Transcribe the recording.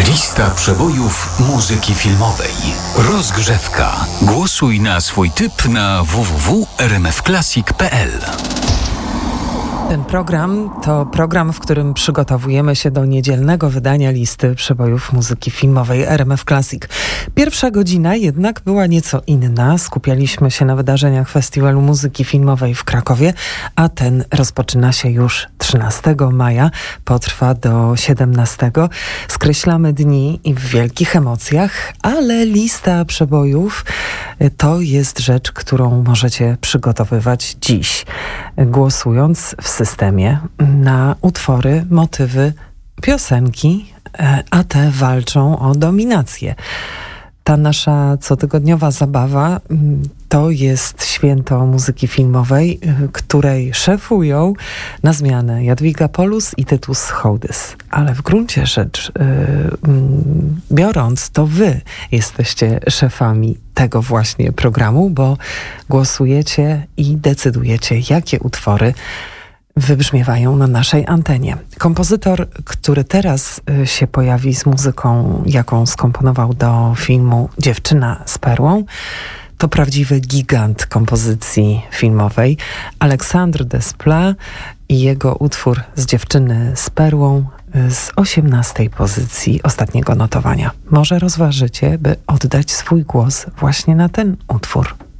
Lista przebojów muzyki filmowej. Rozgrzewka. Głosuj na swój typ na www.rmfclassic.pl. Ten program to program, w którym przygotowujemy się do niedzielnego wydania listy przebojów muzyki filmowej RMF Classic. Pierwsza godzina jednak była nieco inna. Skupialiśmy się na wydarzeniach Festiwalu Muzyki Filmowej w Krakowie, a ten rozpoczyna się już 13 maja, potrwa do 17. Skreślamy dni i w wielkich emocjach, ale lista przebojów to jest rzecz, którą możecie przygotowywać dziś, głosując w systemie na utwory, motywy, piosenki, a te walczą o dominację. Ta nasza cotygodniowa zabawa to jest święto muzyki filmowej, której szefują na zmianę Jadwiga Polus i Tytus Hołdys. Ale w gruncie rzecz biorąc, to wy jesteście szefami tego właśnie programu, bo głosujecie i decydujecie, jakie utwory wybrzmiewają na naszej antenie. Kompozytor, który teraz się pojawi z muzyką, jaką skomponował do filmu Dziewczyna z perłą, to prawdziwy gigant kompozycji filmowej. Alexandre Desplat i jego utwór z Dziewczyny z perłą z 18 pozycji ostatniego notowania. Może rozważycie, by oddać swój głos właśnie na ten utwór.